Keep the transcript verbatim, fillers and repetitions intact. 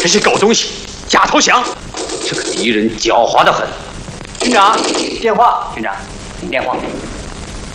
这些狗东西，假投降！这个敌人狡猾的很。 军长，电话。 军长，电话。